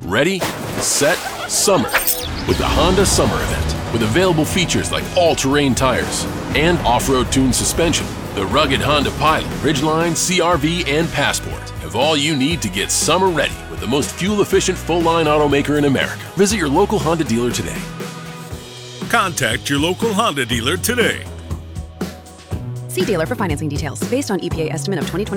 Ready, set, summer with the Honda Summer Event. With available features like all-terrain tires and off-road tuned suspension, the rugged Honda Pilot, Ridgeline, CR-V, and Passport have all you need to get summer ready with the most fuel-efficient full-line automaker in America. Visit your local Honda dealer today. Contact your local Honda dealer today. See dealer for financing details. Based on EPA estimate of 2020